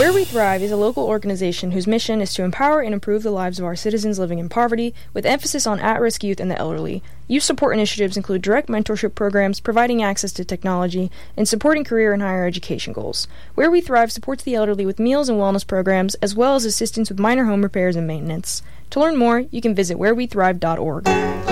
Where We Thrive is a local organization whose mission is to empower and improve the lives of our citizens living in poverty, with emphasis on at-risk youth and the elderly. Youth support initiatives include direct mentorship programs, providing access to technology, and supporting career and higher education goals. Where We Thrive supports the elderly with meals and wellness programs, as well as assistance with minor home repairs and maintenance. To learn more, you can visit wherewethrive.org.